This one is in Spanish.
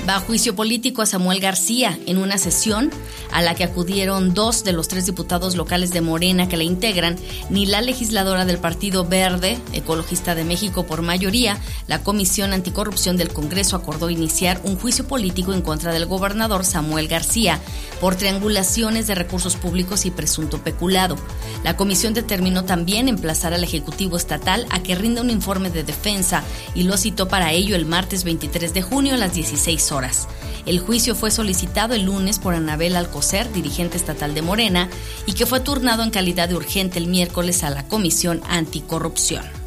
Va a juicio político a Samuel García en una sesión a la que acudieron 2 de los 3 diputados locales de Morena que la integran, ni la legisladora del Partido Verde Ecologista de México por mayoría. La Comisión Anticorrupción del Congreso acordó iniciar un juicio político en contra del gobernador Samuel García por triangulaciones de recursos públicos y presunto peculado. La comisión determinó también emplazar al Ejecutivo Estatal a que rinda un informe de defensa y lo citó para ello el martes 23 de junio a las 16 horas. El juicio fue solicitado el lunes por Anabel Alcocer, dirigente estatal de Morena, y que fue turnado en calidad de urgente el miércoles a la Comisión Anticorrupción.